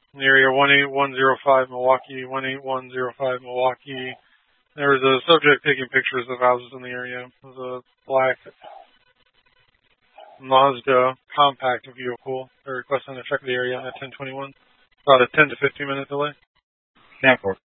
in the area 18105 Milwaukee, 18105 Milwaukee. There was a subject taking pictures of houses in the area. It was a black Mazda compact vehicle. They're requesting to check the area at 1021. About a 10 to 15 minute delay. 10-4.